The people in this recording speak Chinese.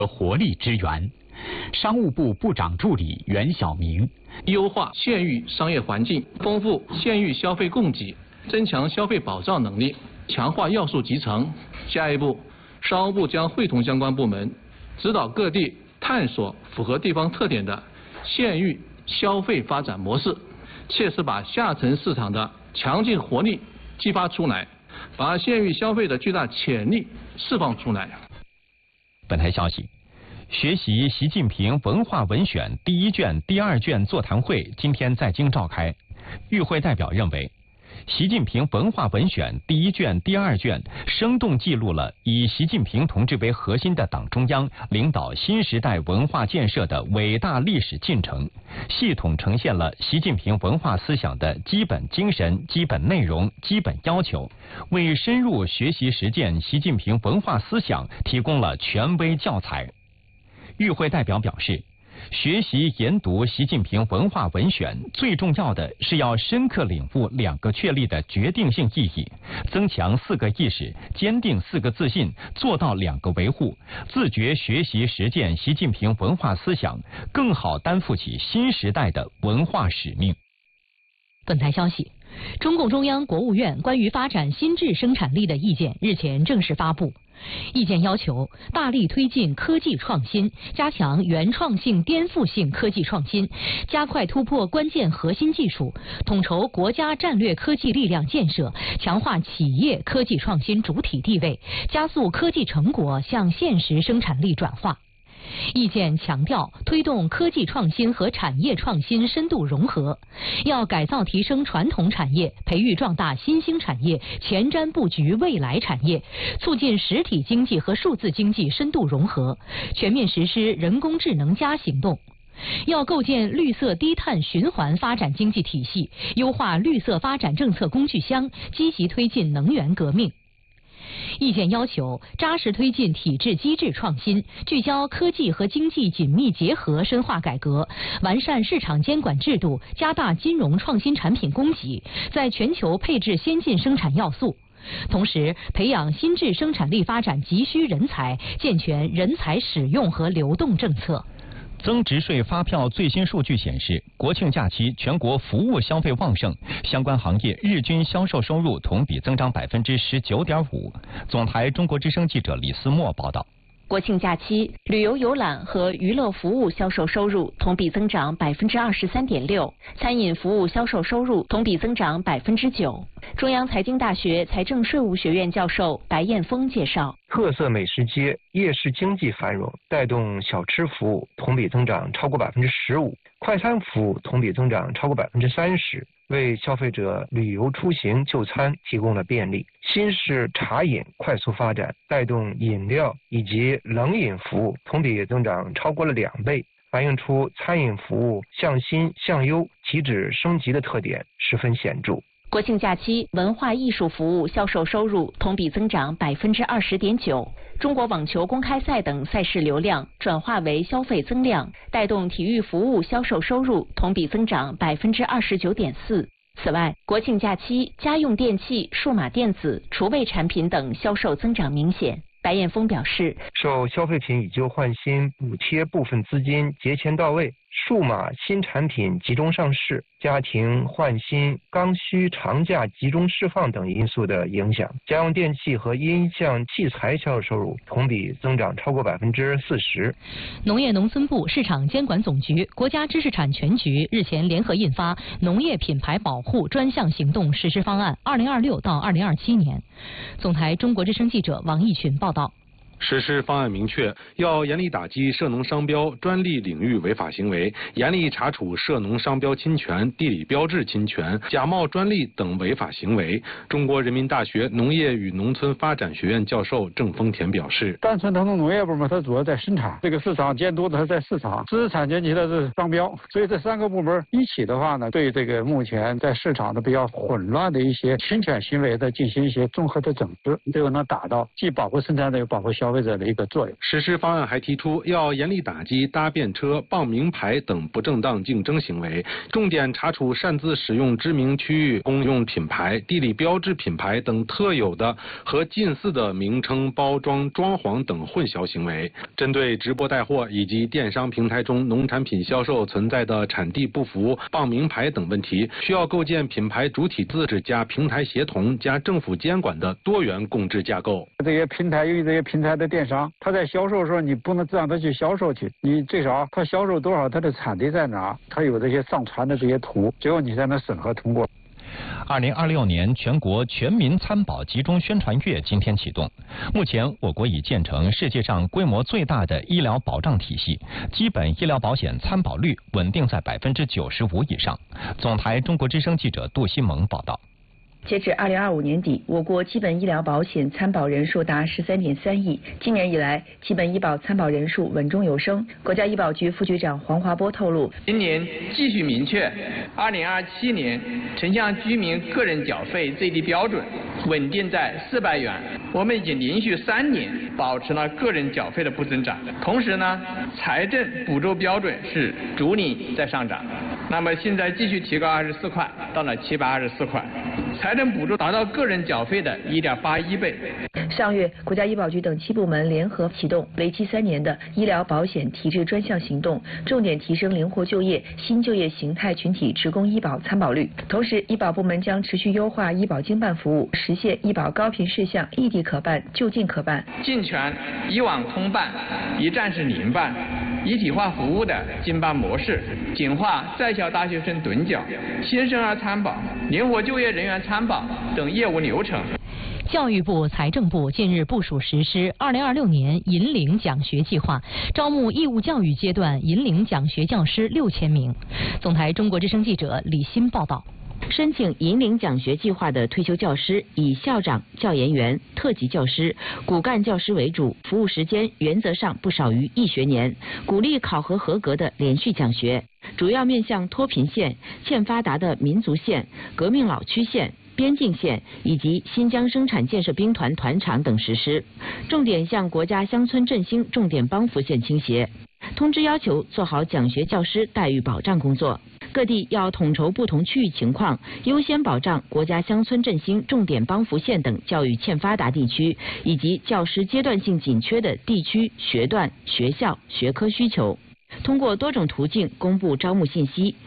活力之源。商务部部长助理袁晓明， 优化县域商业环境，丰富县域消费供给，增强消费保障能力，强化要素集成。下一步，商务部将会同相关部门，指导各地探索符合地方特点的县域消费发展模式，切实把下沉市场的强劲活力激发出来，把县域消费的巨大潜力释放出来。 本台消息，学习习近平文化文选第1卷、第2卷座谈会今天在京召开。与会代表认为，习近平文化文选第1卷、第2卷生动记录了以习近平同志为核心的党中央领导新时代文化建设的伟大历史进程，系统呈现了习近平文化思想的基本精神、基本内容、基本要求，为深入学习实践习近平文化思想提供了权威教材。与会代表表示，学习研读习近平文化文选，最重要的是要深刻领悟2个确立的决定性意义，增强4个意识，坚定4个自信，做到2个维护，自觉学习实践习近平文化思想，更好担负起新时代的文化使命。 本台消息，中共中央、国务院关于发展新质生产力的意见日前正式发布。意见要求大力推进科技创新，加强原创性、颠覆性科技创新，加快突破关键核心技术，统筹国家战略科技力量建设，强化企业科技创新主体地位，加速科技成果向现实生产力转化。意见强调，推动科技创新和产业创新深度融合，要改造提升传统产业，培育壮大新兴产业，前瞻布局未来产业，促进实体经济和数字经济深度融合，全面实施人工智能行动。要构建绿色低碳循环发展经济体系，优化绿色发展政策工具箱，积极推进能源革命。意见要求扎实推进体制机制创新，聚焦科技和经济紧密结合深化改革，完善市场监管制度，加大金融创新产品供给，在全球配置先进生产要素。同时，培养新质生产力发展急需人才，健全人才使用和流动政策。 增值税发票最新数据显示，国庆假期全国服务消费旺盛，相关行业日均销售收入同比增长19.5%。总台中国之声记者李思墨报道。 国庆假期，旅游游览和娱乐服务销售收入同比增长23.6%，餐饮服务销售收入同比增长9%。中央财经大学财政税务学院教授白彦峰介绍， 特色美食街、夜市经济繁荣，带动小吃服务同比增长超过15%，快餐服务同比增长超过30%，为消费者旅游出行就餐提供了便利。新式茶饮快速发展，带动饮料以及冷饮服务同比增长超过了2倍，反映出餐饮服务向新向优、提质升级的特点十分显著。 国庆假期，文化艺术服务销售收入同比增长20.9%，中国网球公开赛等赛事流量转化为消费增量，带动体育服务销售收入同比增长29.4%。此外，国庆假期家用电器、数码电子、厨卫产品等销售增长明显。白彦峰表示， 受消费品以旧换新补贴部分资金节前到位，数码新产品集中上市，家庭换新刚需长假集中释放等因素的影响，家用电器和音像器材销售收入同比增长超过40%。 农业农村部市场监管总局、国家知识产权局日前联合印发《农业品牌保护专项行动实施方案（2026到2027年）。总台中国之声记者王毅群报道。 实施方案明确，要严厉打击涉农商标、专利领域违法行为，严厉查处涉农商标侵权、地理标志侵权、假冒专利等违法行为。中国人民大学农业与农村发展学院教授郑丰田表示， 单纯传统农业部门它主要在生产，这个市场监督的是在市场，知识产权局的是商标，所以这3个部门一起的话呢，对这个目前在市场的比较混乱的一些侵权行为的进行一些综合的整治，最后能达到既保护生产者又保护消费。 消费者的一个作用。 实施方案还提出，要严厉打击搭便车、傍名牌等不正当竞争行为，重点查处擅自使用知名区域公用品牌、地理标志品牌等特有的和近似的名称、包装、装潢等混淆行为。针对直播带货以及电商平台中农产品销售存在的产地不符、傍名牌等问题，需要构建品牌主体自治加平台协同加政府监管的多元共治架构。 这些平台，由于这些平台的电商，他在销售的时候，你不能让他去销售去，你最少他销售多少，他的产地在哪，他有这些上传的这些图，最后你才能审核通过。 2026年全国全民参保集中宣传月今天启动。目前，我国已建成世界上规模最大的医疗保障体系，基本医疗保险参保率稳定在95%以上。总台中国之声记者杜新萌报道。 截至2025年底，我国基本医疗保险参保人数达13.3亿。今年以来，基本医保参保人数稳中有升。国家医保局副局长黄华波透露， 今年继续明确2027年城乡居民个人缴费最低标准稳定在400元。我们已经连续3年保持了个人缴费的不增长，同时呢，财政补助标准是逐年在上涨。那么现在继续提高24块，到了724块。财政补助达到个人缴费的1.81倍。 上月，国家医保局等7部门联合启动为期3年的医疗保险提质专项行动，重点提升灵活就业、新就业形态群体职工医保参保率。同时，医保部门将持续优化医保经办服务，实现医保高频事项异地可办、就近可办， 健全以往通办、一站式联办、一体化服务的经办模式，简化在校大学生趸缴、新生儿参保、灵活就业人员参保等业务流程。 教育部、财政部近日部署实施2026年银领奖学计划，招募义务教育阶段银领奖学教师6000名。总台中国之声记者李欣报道。 申请银领奖学计划的退休教师以校长、教研员、特级教师、骨干教师为主，服务时间原则上不少于1学年，鼓励考核合格的连续奖学，主要面向脱贫县、欠发达的民族县、革命老区县、边境县以及新疆生产建设兵团团场等实施，重点向国家乡村振兴重点帮扶县倾斜。通知要求做好奖学教师待遇保障工作，各地要统筹不同区域情况，优先保障国家乡村振兴重点帮扶县等教育欠发达地区以及教师阶段性紧缺的地区、学段、学校、学科需求，通过多种途径公布招募信息，